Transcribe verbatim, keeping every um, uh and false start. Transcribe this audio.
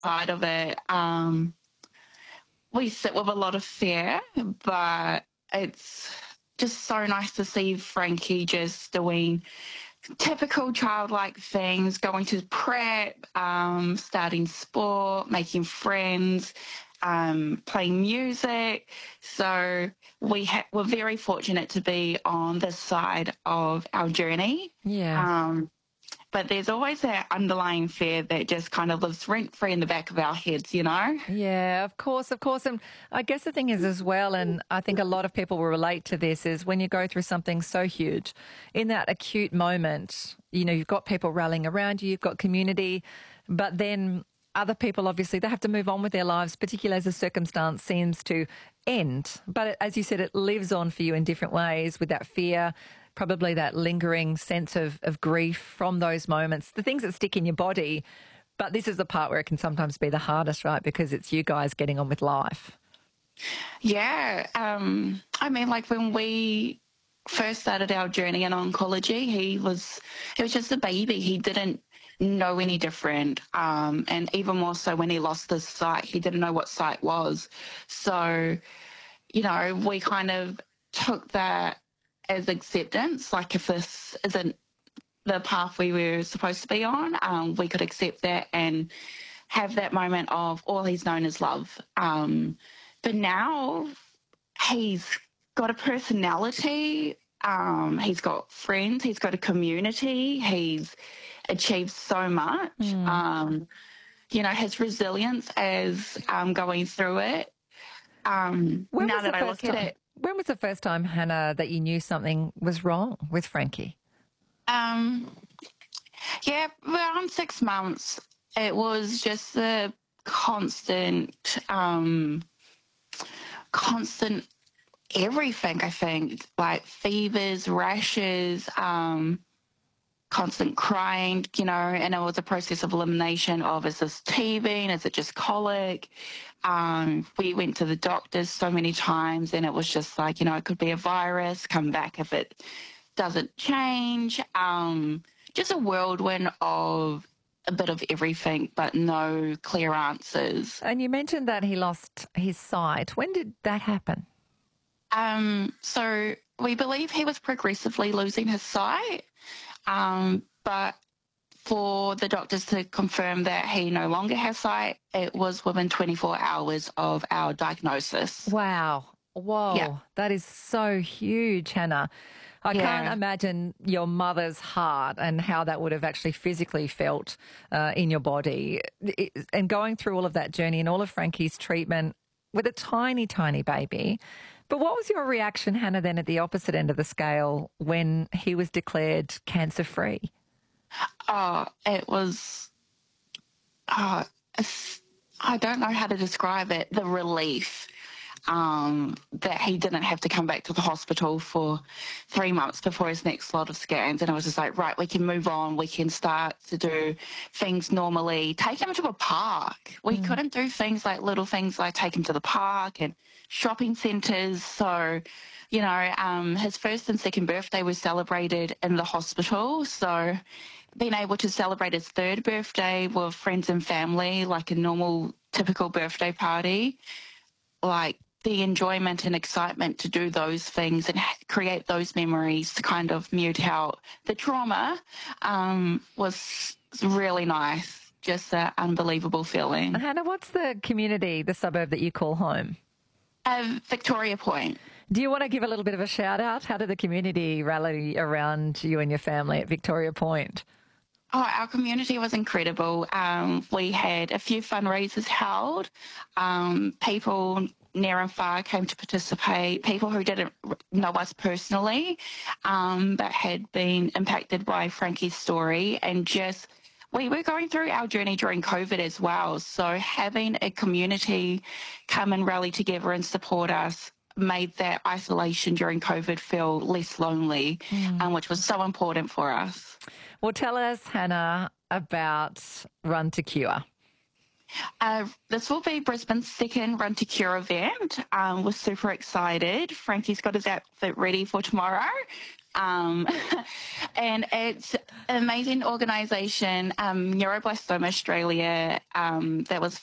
side of it, um, we sit with a lot of fear, but it's just so nice to see Frankie just doing typical childlike things, going to prep, um, starting sport, making friends, um, playing music. So we ha- we're very fortunate to be on this side of our journey. Yeah. Um, but there's always that underlying fear that just kind of lives rent-free in the back of our heads, you know? Yeah, of course, of course. And I guess the thing is as well, and I think a lot of people will relate to this, is when you go through something so huge, in that acute moment, you know, you've got people rallying around you, you've got community, but then other people, obviously, they have to move on with their lives, particularly as the circumstance seems to end. But as you said, it lives on for you in different ways with that fear, probably that lingering sense of, of grief from those moments, the things that stick in your body. But this is the part where it can sometimes be the hardest, right? Because it's you guys getting on with life. Yeah. Um, I mean, like when we first started our journey in oncology, he was, he was just a baby. He didn't know any different. Um, and even more so when he lost his sight, he didn't know what sight was. So, you know, we kind of took that as acceptance. Like if this isn't the path we were supposed to be on, um, we could accept that and have that moment of all he's known is love. Um, but now he's got a personality, um, he's got friends, he's got a community, he's achieved so much. Mm. Um, you know, his resilience as um, going through it. Um, When now was that the I first look at time? it, When was the first time, Hannah, that you knew something was wrong with Frankie? um, yeah, around six months, it was just the constant, um, constant everything, I think, like fevers, rashes, um, constant crying, you know, and it was a process of elimination of, is this T B? Is it just colic? Um, we went to the doctors so many times and it was just like, you know, it could be a virus, come back if it doesn't change. Um, just a whirlwind of a bit of everything, but no clear answers. And you mentioned that he lost his sight. When did that happen? Um, so we believe he was progressively losing his sight, um, but for the doctors to confirm that he no longer has sight, it was within twenty-four hours of our diagnosis. Wow. Whoa. Yeah. That is so huge, Hannah. I Yeah. can't imagine your mother's heart and how that would have actually physically felt uh, in your body. It, and going through all of that journey and all of Frankie's treatment with a tiny, tiny baby. But what was your reaction, Hannah, then at the opposite end of the scale when he was declared cancer-free? Oh, it was, oh, it's, I don't know how to describe it, the relief. Um, that he didn't have to come back to the hospital for three months before his next lot of scans. And I was just like, right, we can move on. We can start to do things normally. Take him to a park. We mm. couldn't do things like little things like take him to the park and shopping centres. So, you know, um, his first and second birthday was celebrated in the hospital. So being able to celebrate his third birthday with friends and family, like a normal, typical birthday party, like the enjoyment and excitement to do those things and create those memories to kind of mute out the trauma um, was really nice. Just an unbelievable feeling. Hannah, what's the community, the suburb that you call home? Uh, Victoria Point. Do you want to give a little bit of a shout out? How did the community rally around you and your family at Victoria Point? Oh, our community was incredible. Um, we had a few fundraisers held. Um, people near and far came to participate. People who didn't know us personally, um, but had been impacted by Frankie's story, and just we were going through our journey during COVID as well. So having a community come and rally together and support us made that isolation during COVID feel less lonely, mm. um, which was so important for us. Well, tell us, Hannah, about Run to Cure. Uh, this will be Brisbane's second Run to Cure event. Um, we're super excited. Frankie's got his outfit ready for tomorrow. Um, and it's an amazing organisation, um, Neuroblastoma Australia, um, that was